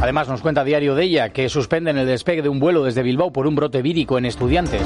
Además, nos cuenta Diario de ella que suspenden el despegue de un vuelo desde Bilbao por un brote vírico en estudiantes.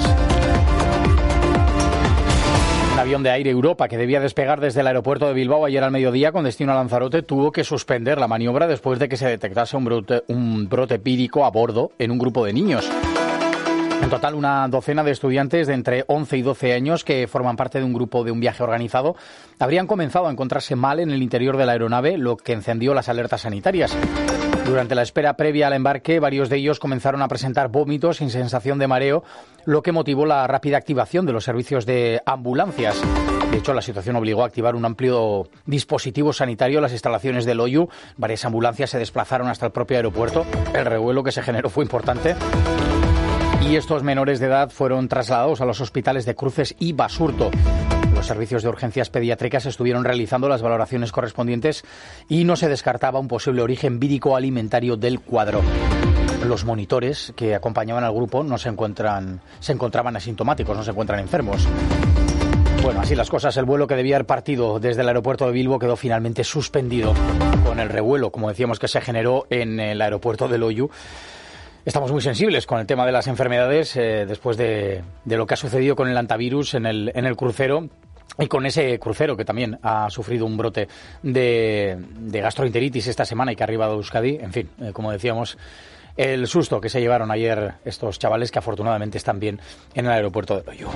Un avión de Air Europa que debía despegar desde el aeropuerto de Bilbao ayer al mediodía con destino a Lanzarote tuvo que suspender la maniobra después de que se detectase un brote vírico a bordo en un grupo de niños. En total, una docena de estudiantes de entre 11 y 12 años que forman parte de un grupo de un viaje organizado habrían comenzado a encontrarse mal en el interior de la aeronave, lo que encendió las alertas sanitarias. Durante la espera previa al embarque, varios de ellos comenzaron a presentar vómitos y sensación de mareo, lo que motivó la rápida activación de los servicios de ambulancias. De hecho, la situación obligó a activar un amplio dispositivo sanitario en las instalaciones del Loiu. Varias ambulancias se desplazaron hasta el propio aeropuerto. El revuelo que se generó fue importante. Y estos menores de edad fueron trasladados a los hospitales de Cruces y Basurto. Los servicios de urgencias pediátricas estuvieron realizando las valoraciones correspondientes y no se descartaba un posible origen vírico alimentario del cuadro. Los monitores que acompañaban al grupo se encontraban asintomáticos, no se encuentran enfermos. Bueno, así las cosas, el vuelo que debía haber partido desde el aeropuerto de Bilbao quedó finalmente suspendido con el revuelo, como decíamos, que se generó en el aeropuerto de Loiu. Estamos muy sensibles con el tema de las enfermedades después de lo que ha sucedido con el hantavirus en el crucero y con ese crucero que también ha sufrido un brote de gastroenteritis esta semana y que ha arribado a Euskadi. En fin, como decíamos, el susto que se llevaron ayer estos chavales que afortunadamente están bien en el aeropuerto de Loiu.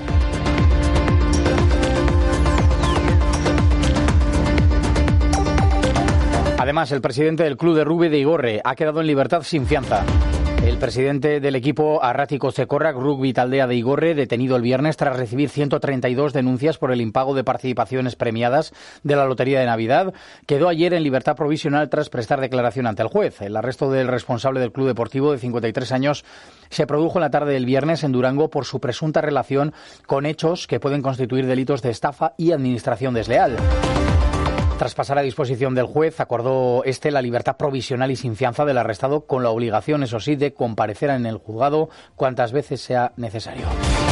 Además, el presidente del club de rugby de Igorre ha quedado en libertad sin fianza. El presidente del equipo Arratiko Zekorrak Rugby Taldea de Igorre, detenido el viernes tras recibir 132 denuncias por el impago de participaciones premiadas de la Lotería de Navidad, quedó ayer en libertad provisional tras prestar declaración ante el juez. El arresto del responsable del club deportivo de 53 años se produjo en la tarde del viernes en Durango por su presunta relación con hechos que pueden constituir delitos de estafa y administración desleal. Tras pasar a disposición del juez, acordó la libertad provisional y sin fianza del arrestado, con la obligación, eso sí, de comparecer en el juzgado cuantas veces sea necesario.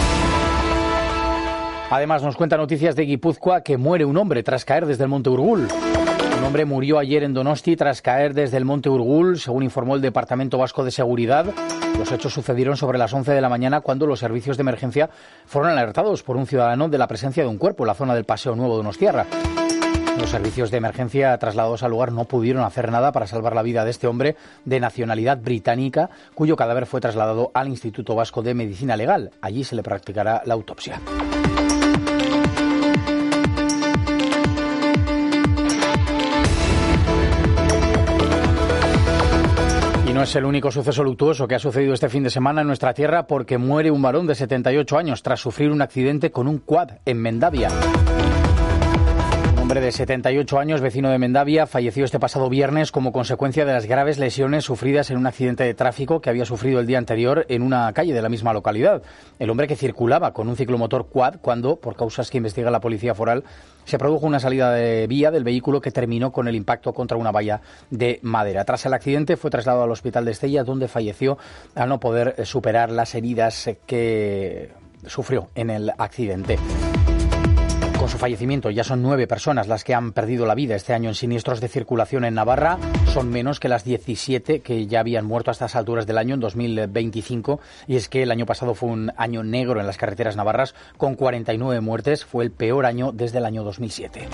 Además, nos cuenta noticias de Guipúzcoa que muere un hombre tras caer desde el Monte Urgul. Un hombre murió ayer en Donosti tras caer desde el Monte Urgul, según informó el Departamento Vasco de Seguridad. Los hechos sucedieron sobre las 11 de la mañana cuando los servicios de emergencia fueron alertados por un ciudadano de la presencia de un cuerpo en la zona del Paseo Nuevo de Donostiarra. Los servicios de emergencia trasladados al lugar no pudieron hacer nada para salvar la vida de este hombre de nacionalidad británica, cuyo cadáver fue trasladado al Instituto Vasco de Medicina Legal. Allí se le practicará la autopsia. Y no es el único suceso luctuoso que ha sucedido este fin de semana en nuestra tierra, porque muere un varón de 78 años tras sufrir un accidente con un quad en Mendavia. Un hombre de 78 años, vecino de Mendavia, falleció este pasado viernes como consecuencia de las graves lesiones sufridas en un accidente de tráfico que había sufrido el día anterior en una calle de la misma localidad. El hombre, que circulaba con un ciclomotor quad cuando, por causas que investiga la policía foral, se produjo una salida de vía del vehículo que terminó con el impacto contra una valla de madera. Tras el accidente fue trasladado al hospital de Estella, donde falleció al no poder superar las heridas que sufrió en el accidente. Con su fallecimiento ya son 9 personas las que han perdido la vida este año en siniestros de circulación en Navarra. Son menos que las 17 que ya habían muerto a estas alturas del año, en 2025. Y es que el año pasado fue un año negro en las carreteras navarras, con 49 muertes. Fue el peor año desde el año 2007.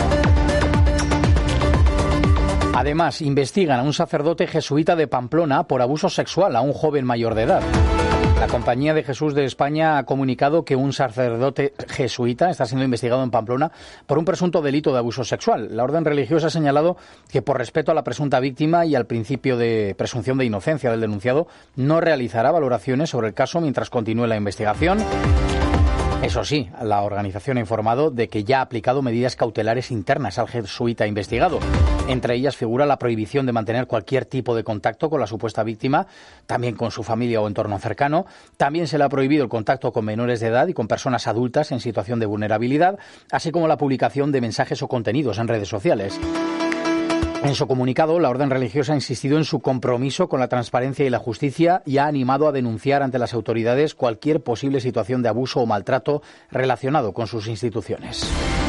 Además, investigan a un sacerdote jesuita de Pamplona por abuso sexual a un joven mayor de edad. La Compañía de Jesús de España ha comunicado que un sacerdote jesuita está siendo investigado en Pamplona por un presunto delito de abuso sexual. La orden religiosa ha señalado que, por respeto a la presunta víctima y al principio de presunción de inocencia del denunciado, no realizará valoraciones sobre el caso mientras continúe la investigación. Eso sí, la organización ha informado de que ya ha aplicado medidas cautelares internas al jesuita investigado. Entre ellas figura la prohibición de mantener cualquier tipo de contacto con la supuesta víctima, también con su familia o entorno cercano. También se le ha prohibido el contacto con menores de edad y con personas adultas en situación de vulnerabilidad, así como la publicación de mensajes o contenidos en redes sociales. En su comunicado, la orden religiosa ha insistido en su compromiso con la transparencia y la justicia y ha animado a denunciar ante las autoridades cualquier posible situación de abuso o maltrato relacionado con sus instituciones.